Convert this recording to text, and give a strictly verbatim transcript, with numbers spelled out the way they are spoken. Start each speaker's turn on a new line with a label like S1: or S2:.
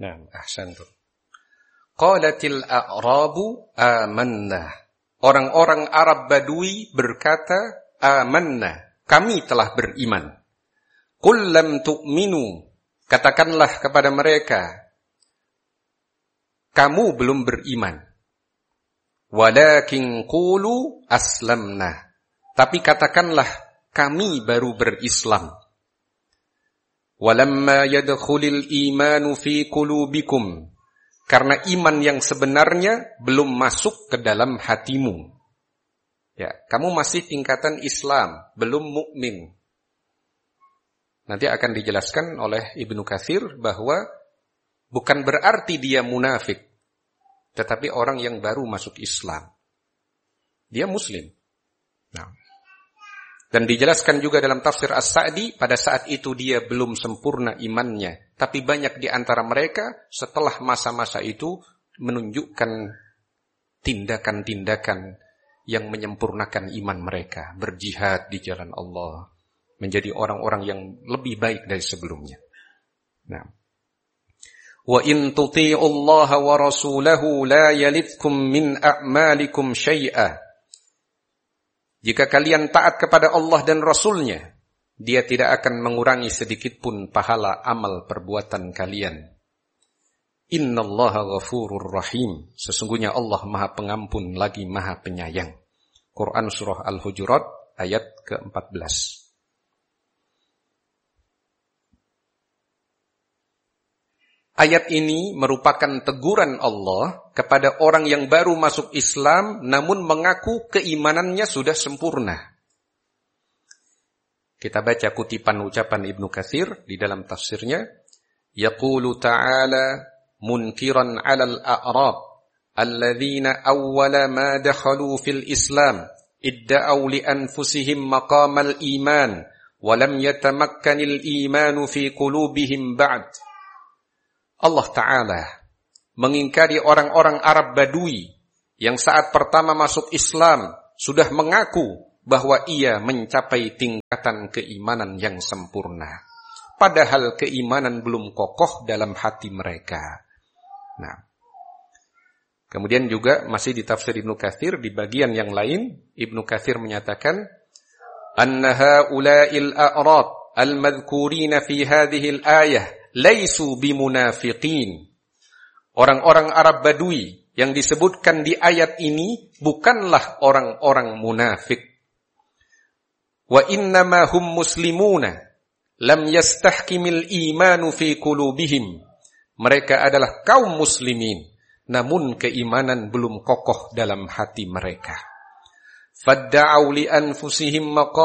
S1: Nah, ahsantum. Qalatil a'rabu amanna. Orang-orang Arab Badui berkata, amanna, kami telah beriman. Qul lam tu'minu, katakanlah kepada mereka, kamu belum beriman. Walakin qulu aslamna, tapi katakanlah kami baru berislam. Walamma yadkhulil imanu fi qulubikum, karena iman yang sebenarnya belum masuk ke dalam hatimu. Ya, kamu masih tingkatan Islam, belum mukmin. Nanti akan dijelaskan oleh Ibnu Katsir bahwa bukan berarti dia munafik, tetapi orang yang baru masuk Islam. Dia muslim. Nah. Dan dijelaskan juga dalam tafsir As-Sa'di, pada saat itu dia belum sempurna imannya. Tapi banyak di antara mereka setelah masa-masa itu menunjukkan tindakan-tindakan yang menyempurnakan iman mereka. Berjihad di jalan Allah. Menjadi orang-orang yang lebih baik dari sebelumnya. Nah. Wa in tuti'ullaha wa rasulahu la yalidkum min a'malikum syai'a. Jika kalian taat kepada Allah dan Rasulnya, dia tidak akan mengurangi sedikit pun pahala amal perbuatan kalian. Innallaha ghafurur rahim. Sesungguhnya Allah Maha Pengampun lagi Maha Penyayang. Quran Surah Al-Hujurat ayat keempat belas. Ayat ini merupakan teguran Allah kepada orang yang baru masuk Islam namun mengaku keimanannya sudah sempurna. Kita baca kutipan ucapan Ibnu Katsir di dalam tafsirnya. Yaqulu ta'ala munkiran 'alal a'rab alladzina awwala ma dakhalu fil Islam idda'u li anfusihim maqamal iman wa lam yatamakkanil imanu fi qulubihim ba'd. Allah Ta'ala mengingkari orang-orang Arab Badui yang saat pertama masuk Islam sudah mengaku bahwa ia mencapai tingkatan keimanan yang sempurna. Padahal keimanan belum kokoh dalam hati mereka. Nah, kemudian juga masih di tafsir Ibnu Katsir di bagian yang lain, Ibnu Katsir menyatakan, Anna ha'ula'il a'rab al-madhkurina fi hadhil ayah laisu bimunafiqin. Orang-orang Arab Badui yang disebutkan di ayat ini bukanlah orang-orang munafik. Wa innama hum muslimuna lam yastahkimil imanu fi qulubihim. Mereka adalah kaum muslimin, namun keimanan belum kokoh dalam hati mereka. Fadda'u li anfusihim maqam